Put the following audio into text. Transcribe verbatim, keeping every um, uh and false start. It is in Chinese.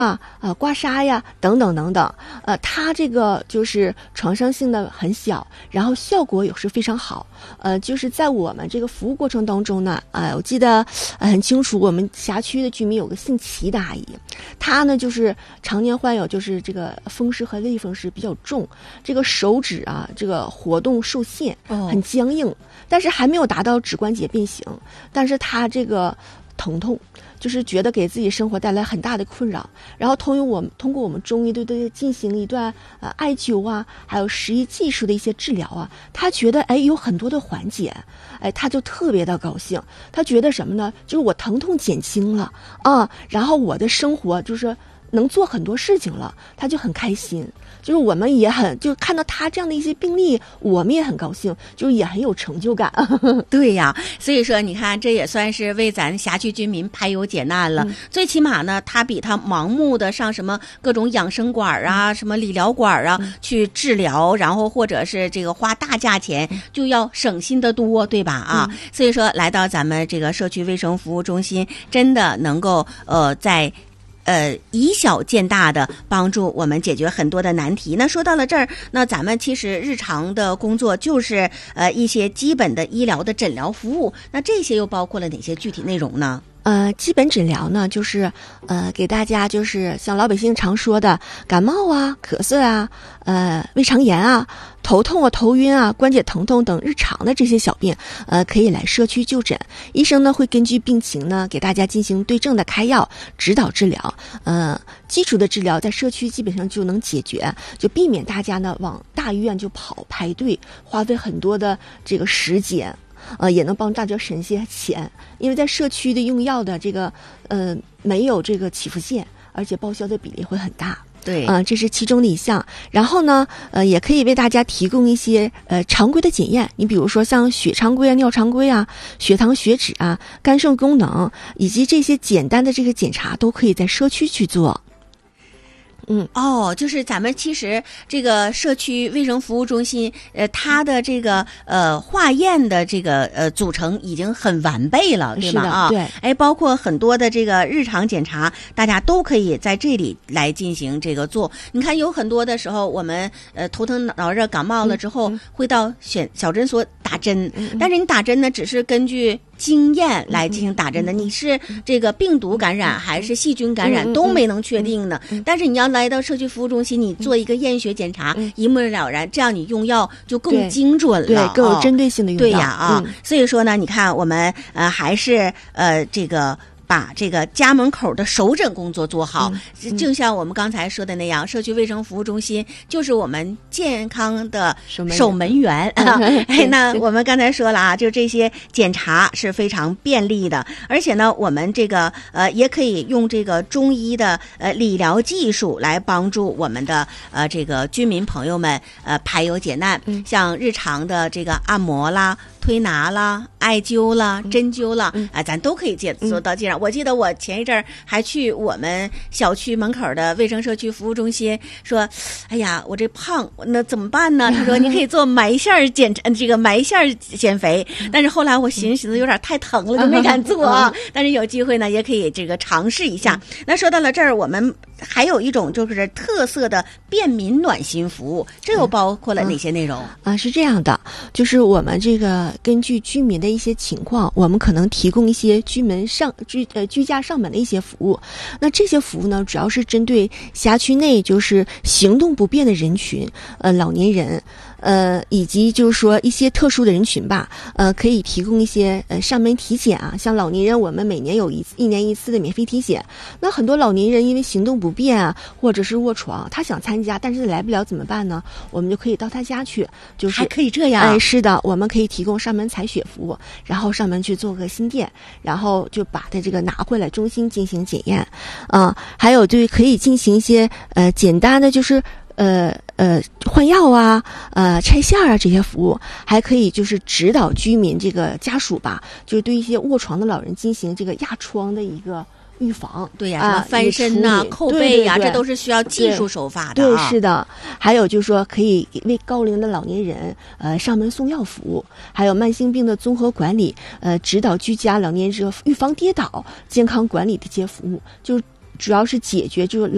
啊，呃，刮痧呀，等等等等，呃，它这个就是创伤性的很小，然后效果也是非常好。呃，就是在我们这个服务过程当中呢，呃，我记得、呃、很清楚，我们辖区的居民有个姓齐的阿姨，她呢就是常年患有就是这个风湿和类风湿比较重，这个手指啊这个活动受限，很僵硬，但是还没有达到指关节变形，但是她这个疼痛。就是觉得给自己生活带来很大的困扰，然后通过我们通过我们中医对对进行一段呃艾灸啊，还有食医技术的一些治疗啊，他觉得哎有很多的缓解，哎他就特别的高兴，他觉得什么呢？就是我疼痛减轻了啊，然后我的生活就是能做很多事情了，他就很开心。就是我们也很就看到他这样的一些病例，我们也很高兴，就是也很有成就感。 对呀，所以说你看，这也算是为咱辖区居民排忧解难了。嗯、最起码呢，他比他盲目的上什么各种养生馆啊、嗯、什么理疗馆啊、嗯、去治疗，然后或者是这个花大价钱，就要省心的多，对吧？啊，嗯、所以说来到咱们这个社区卫生服务中心，真的能够呃在。呃，以小见大的帮助我们解决很多的难题。那说到了这儿，那咱们其实日常的工作就是呃一些基本的医疗的诊疗服务。那这些又包括了哪些具体内容呢？ 呃，基本诊疗呢，就是呃，给大家就是像老百姓常说的感冒啊、咳嗽啊、呃、胃肠炎啊、头痛啊、头晕啊、关节疼痛等日常的这些小病，呃，可以来社区就诊。医生呢会根据病情呢给大家进行对症的开药、指导治疗。呃，基础的治疗在社区基本上就能解决，就避免大家呢往大医院就跑排队，花费很多的这个时间。呃，也能帮大家省些钱，因为在社区的用药的这个呃没有这个起伏线，而且报销的比例会很大。 对， 嗯、呃，这是其中的一项。然后呢，呃，也可以为大家提供一些呃常规的检验，你比如说像血常规啊、尿常规啊、血糖、血脂啊、肝肾功能，以及这些简单的这个检查，都可以在社区去做。嗯， 哦，就是咱们其实这个社区卫生服务中心，呃，它的这个呃化验的这个呃组成已经很完备了，对吧？啊， 对， 哎，包括很多的这个日常检查，大家都可以在这里来进行这个做。你看，有很多的时候，我们呃头疼脑热、感冒了之后，嗯、会到选小诊所打针，嗯、但是你打针呢，只是根据经验来进行打针的，你是这个病毒感染还是细菌感染都没能确定呢。但是你要来到社区服务中心，你做一个验血检查，一目了然，这样你用药就更精准了， 对，更有针对性的用药。 对呀啊，所以说呢，你看我们呃还是呃这个。把这个家门口的首诊工作做好，嗯嗯、就像我们刚才说的那样，社区卫生服务中心就是我们健康的守门员。哎，那我们刚才说了啊，就这些检查是非常便利的，而且呢，我们这个呃也可以用这个中医的呃理疗技术来帮助我们的呃这个居民朋友们呃排忧解难，嗯、像日常的这个按摩啦、推拿啦、艾灸啦、针灸啦，嗯、啊，咱都可以接做到这样。我记得我前一阵儿还去我们小区门口的卫生社区服务中心，说：“哎呀，我这胖，那怎么办呢？”他说：“你可以做埋线减这个埋线减肥。”但是后来我寻思有点太疼了，就没敢做啊。但是有机会呢，也可以这个尝试一下。那说到了这儿，我们还有一种就是特色的便民暖心服务，这又包括了哪些内容？ 啊、嗯，是这样的，就是我们这个根据居民的一些情况，我们可能提供一些居民上居呃居家上门的一些服务。那这些服务呢，主要是针对辖区内就是行动不便的人群，呃，老年人。呃，以及就是说一些特殊的人群吧，呃，可以提供一些呃上门体检啊，像老年人，我们每年有一次一年一次的免费体检。那很多老年人因为行动不便啊，或者是卧床，他想参加，但是来不了怎么办呢？我们就可以到他家去，就是还可以这样。 哎，是的，我们可以提供上门采血服务，然后上门去做个心电，然后就把他这个拿回来中心进行检验，啊、呃，还有对可以进行一些呃简单的就是。呃呃，换药啊，呃，拆线啊，这些服务还可以就是指导居民这个家属吧，就是对一些卧床的老人进行这个压疮的一个预防。 对呀、啊，什么翻身呐、啊、扣背呀、啊，这都是需要技术手法的、 啊。对，是的。还有就是说，可以为高龄的老年人呃上门送药服务，还有慢性病的综合管理，呃，指导居家老年人预防跌倒、健康管理的这些服务，就主要是解决就是老。